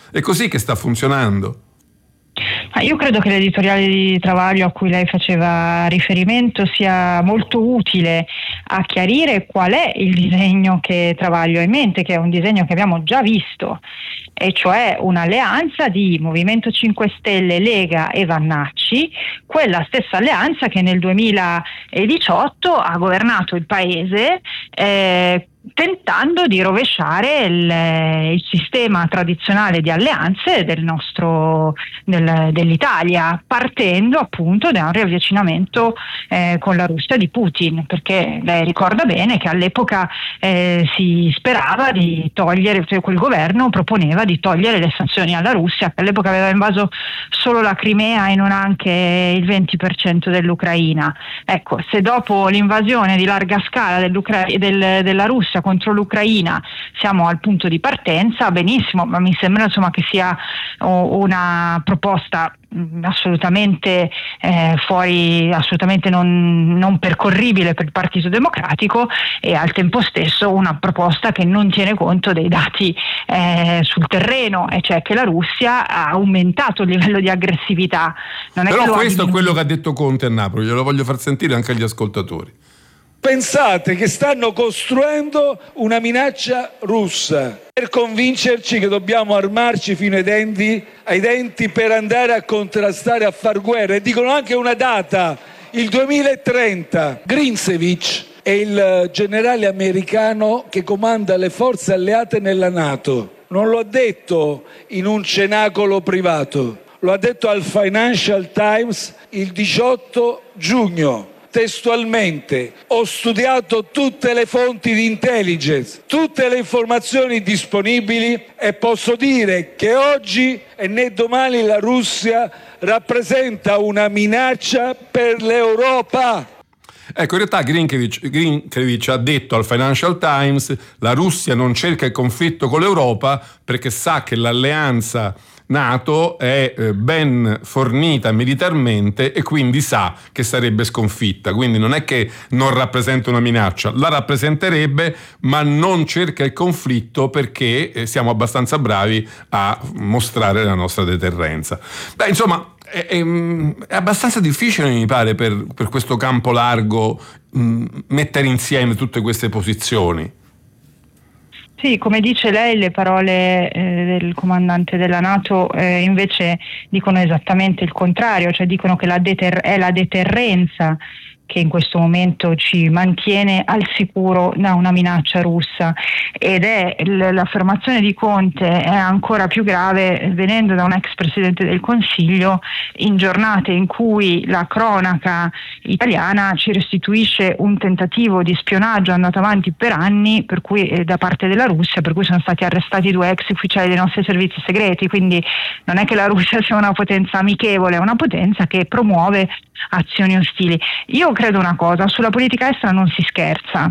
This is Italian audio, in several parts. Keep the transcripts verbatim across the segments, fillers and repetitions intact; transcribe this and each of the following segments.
È così che sta funzionando. Io credo che l'editoriale di Travaglio a cui lei faceva riferimento sia molto utile a chiarire qual è il disegno che Travaglio ha in mente, che è un disegno che abbiamo già visto, e cioè un'alleanza di Movimento cinque Stelle, Lega e Vannacci, quella stessa alleanza che nel duemiladiciotto ha governato il paese eh, tentando di rovesciare il, il sistema tradizionale di alleanze del nostro, del, dell'Italia, partendo appunto da un riavvicinamento eh, con la Russia di Putin, perché lei ricorda bene che all'epoca eh, si sperava di togliere, cioè quel governo proponeva di togliere le sanzioni alla Russia, che all'epoca aveva invaso solo la Crimea e non anche il venti per cento dell'Ucraina. Ecco, se dopo l'invasione di larga scala dell'Ucra- del, della Russia contro l'Ucraina siamo al punto di partenza, benissimo, ma mi sembra insomma che sia oh, una proposta mh, assolutamente eh, fuori, assolutamente non, non percorribile per il Partito Democratico, e al tempo stesso una proposta che non tiene conto dei dati eh, sul terreno, e cioè che la Russia ha aumentato il livello di aggressività. Non è Però che questo è quello che ha detto Conte a Napoli, glielo voglio far sentire anche agli ascoltatori. Pensate che stanno costruendo una minaccia russa per convincerci che dobbiamo armarci fino ai denti, ai denti per andare a contrastare, a far guerra, e dicono anche una data, il duemilatrenta. Grinzevich è il generale americano che comanda le forze alleate nella NATO. Non lo ha detto in un cenacolo privato, lo ha detto al Financial Times il diciotto giugno. Testualmente: ho studiato tutte le fonti di intelligence, tutte le informazioni disponibili, e posso dire che oggi e né domani la Russia rappresenta una minaccia per l'Europa. Ecco, in realtà Grinchevich, Grinchevich ha detto al Financial Times: la Russia non cerca il conflitto con l'Europa perché sa che l'alleanza NATO è ben fornita militarmente e quindi sa che sarebbe sconfitta, quindi non è che non rappresenta una minaccia, la rappresenterebbe, ma non cerca il conflitto perché siamo abbastanza bravi a mostrare la nostra deterrenza. Beh, insomma, è, è, è abbastanza difficile, mi pare, per, per questo campo largo mh, mettere insieme tutte queste posizioni. Sì, come dice lei, le parole eh, del comandante della NATO eh, invece dicono esattamente il contrario, cioè dicono che la deter- è la deterrenza che in questo momento ci mantiene al sicuro da una minaccia russa, ed è l- l'affermazione di Conte è ancora più grave venendo da un ex presidente del Consiglio in giornate in cui la cronaca italiana ci restituisce un tentativo di spionaggio andato avanti per anni, per cui eh, da parte della Russia, per cui sono stati arrestati due ex ufficiali dei nostri servizi segreti. Quindi non è che la Russia sia una potenza amichevole, è una potenza che promuove azioni ostili. Io credo una cosa: sulla politica estera non si scherza.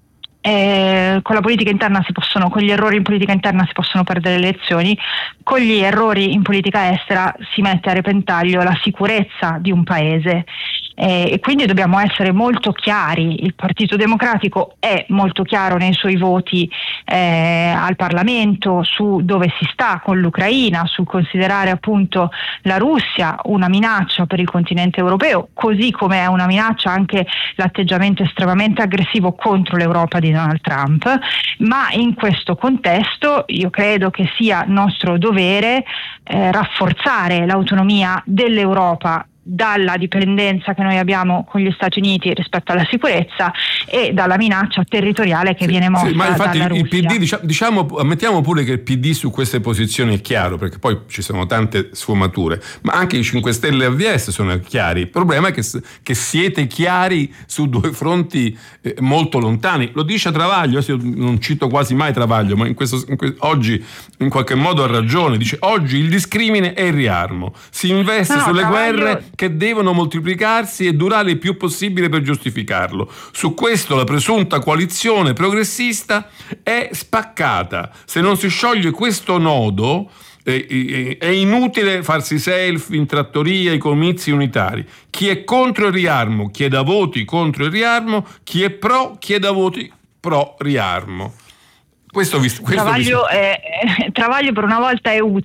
Eh, con la politica interna si possono, con gli errori in politica interna si possono perdere le elezioni, con gli errori in politica estera si mette a repentaglio la sicurezza di un paese. Eh, e quindi dobbiamo essere molto chiari. Il Partito Democratico è molto chiaro nei suoi voti eh, al Parlamento su dove si sta con l'Ucraina, sul considerare appunto la Russia una minaccia per il continente europeo, così come è una minaccia anche l'atteggiamento estremamente aggressivo contro l'Europa di Donald Trump. Ma in questo contesto io credo che sia nostro dovere eh, rafforzare l'autonomia dell'Europa dalla dipendenza che noi abbiamo con gli Stati Uniti rispetto alla sicurezza e dalla minaccia territoriale che sì, viene mossa sì, ma infatti dalla il, Russia. il P D, diciamo, diciamo, ammettiamo pure che il P D su queste posizioni è chiaro, perché poi ci sono tante sfumature, ma anche i cinque Stelle e A V S sono chiari. Il problema è che, che siete chiari su due fronti eh, molto lontani. Lo dice Travaglio, io non cito quasi mai Travaglio, ma in questo, in questo, oggi in qualche modo ha ragione. Dice: oggi il discrimine è il riarmo, si investe no, sulle Travaglio... guerre che devono moltiplicarsi e durare il più possibile per giustificarlo. Su questo la presunta coalizione progressista è spaccata. Se non si scioglie questo nodo eh, è inutile farsi selfie in trattoria, i comizi unitari. Chi è contro il riarmo chieda voti contro il riarmo, chi è pro chieda voti pro riarmo. Questo, questo Travaglio, è, Travaglio per una volta è utile